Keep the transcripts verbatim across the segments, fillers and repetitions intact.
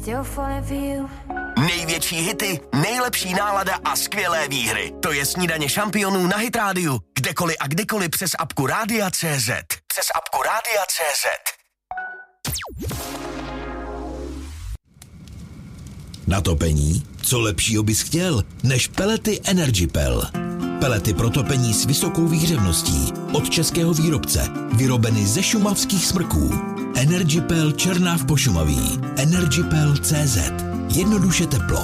still falling for you. Největší hity, nejlepší nálada a skvělé výhry. To je Snídaně šampionů na Hit Radio. Kdekoliv a kdykoliv přes apku Rádia tečka cé zet. Přes apku Rádia tečka cé zet. Na topení? Co lepšího bys chtěl, než pelety EnergyPel. Pelety pro topení s vysokou výhřevností od českého výrobce, vyrobeny ze šumavských smrků. EnergyPel Černáv Pošumaví. EnergyPel tečka cé zet. Jednoduše teplo.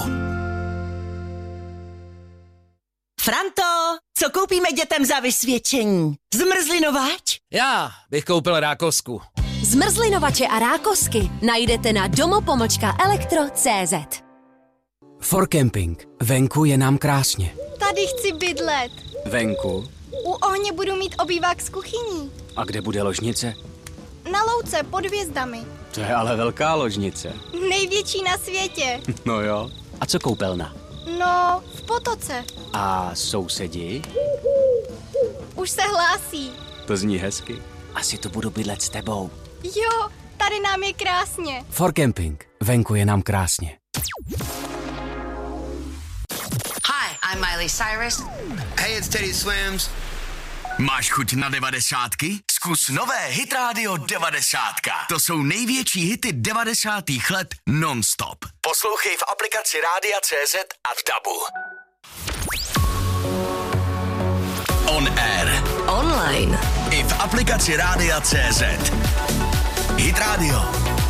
Franto, co koupíme dětem za vysvědčení? Zmrzlinovač? Já bych koupil rákosku. Zmrzlinovače a rákosky najdete na domo-elektro tečka cé zet. For camping. Venku je nám krásně. Tady chci bydlet. Venku? U ohně budu mít obývák s kuchyní. A kde bude ložnice? Na louce pod hvězdami. To je ale velká ložnice. Největší na světě. No jo. A co koupelna? No, v potoce. A sousedi? Už se hlásí. To zní hezky. Asi to budu bydlet s tebou. Jo, tady nám je krásně. For camping. Venku je nám krásně. Hi, I'm Miley Cyrus. Hey, it's Teddy Swims. Máš chuť na devadesátky? Zkus nové Hit Radio devadesátka. To jsou největší hity devadesátých let non-stop. Poslouchej v aplikaci Rádia tečka cé zet a v dabu. On air. Online. I v aplikaci Rádia tečka cé zet. Hit Radio.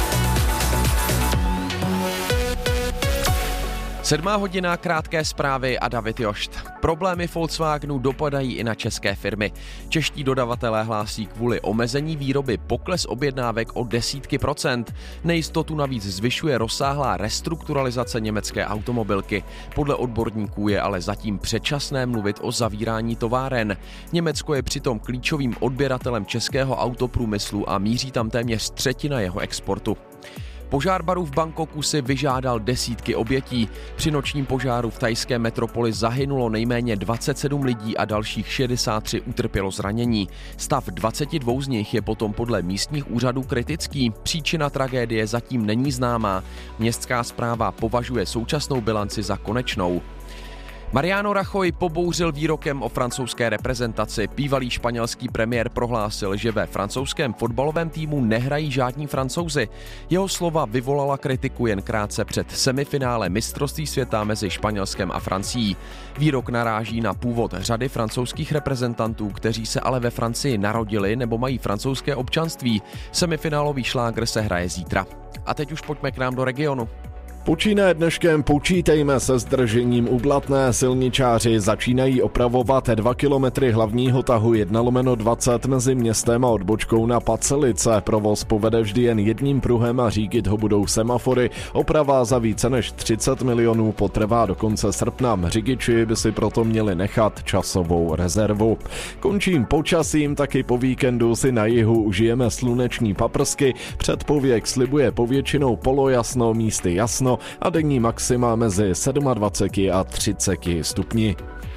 Sedmá hodina, krátké zprávy a David Jošt. Problémy Volkswagenu dopadají i na české firmy. Čeští dodavatelé hlásí kvůli omezení výroby pokles objednávek o desítky procent. Nejistotu navíc zvyšuje rozsáhlá restrukturalizace německé automobilky. Podle odborníků je ale zatím předčasné mluvit o zavírání továren. Německo je přitom klíčovým odběratelem českého autoprůmyslu a míří tam téměř třetina jeho exportu. Požár baru v Bangkoku si vyžádal desítky obětí. Při nočním požáru v thajské metropoli zahynulo nejméně dvacet sedm lidí a dalších šedesát tři utrpělo zranění. Stav dvacet dva z nich je potom podle místních úřadů kritický. Příčina tragédie zatím není známá. Městská správa považuje současnou bilanci za konečnou. Mariano Rajoy pobouřil výrokem o francouzské reprezentaci. Bývalý španělský premiér prohlásil, že ve francouzském fotbalovém týmu nehrají žádní Francouzi. Jeho slova vyvolala kritiku jen krátce před semifinále mistrovství světa mezi Španělskem a Francií. Výrok naráží na původ řady francouzských reprezentantů, kteří se ale ve Francii narodili nebo mají francouzské občanství. Semifinálový šlágr se hraje zítra. A teď už pojďme k nám do regionu. Počínaje dneškem počítejme se zdržením u Blatné. Silničáři začínají opravovat dva kilometry hlavního tahu jedna lomeno dvacet mezi městem a odbočkou na Pacelice. Provoz povede vždy jen jedním pruhem a řídit ho budou semafory. Oprava za více než třicet milionů potrvá do konce srpna. Řidiči by si proto měli nechat časovou rezervu. Končím počasím, taky po víkendu si na jihu užijeme sluneční paprsky. Předpověď slibuje povětšinou polojasno, místy jasno a denní maxima mezi dvacet sedm a třicet stupni.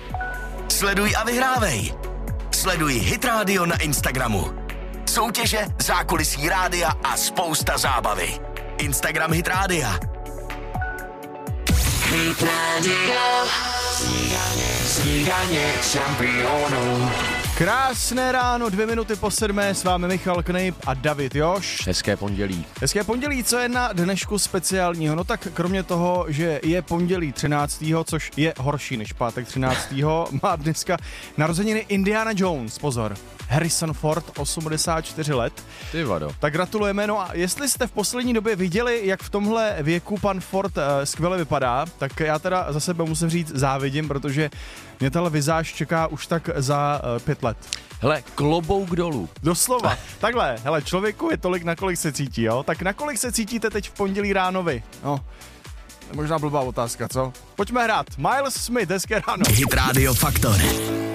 Sleduj a vyhrávej. Sleduj Hit Radio na Instagramu. Soutěže, zákulisí rádia a spousta zábavy. Instagram Hit Rádia. Hit Radio. Snídaně šampionů. Krásné ráno, dvě minuty po sedmé, s vámi Michal Knejp a David Još. Hezké pondělí. Hezké pondělí, co je na dnešku speciálního? No tak kromě toho, že je pondělí třináctého, což je horší než pátek třináctého, má dneska narozeniny Indiana Jones, pozor. Harrison Ford, osmdesát čtyři let. Ty vado. Tak gratulujeme. No a jestli jste v poslední době viděli, jak v tomhle věku pan Ford uh, skvěle vypadá, tak já teda za sebe musím říct závidím, protože mě tahle vizáž čeká už tak za uh, pět let. Hele, klobouk dolů. Doslova. Takhle, hele, člověku je tolik, na kolik se cítí, jo? Tak na kolik se cítíte teď v pondělí ráno vy? No, možná blbá otázka, co? Pojďme hrát. Miles Smith, hezké ráno. Hit Radio Faktor.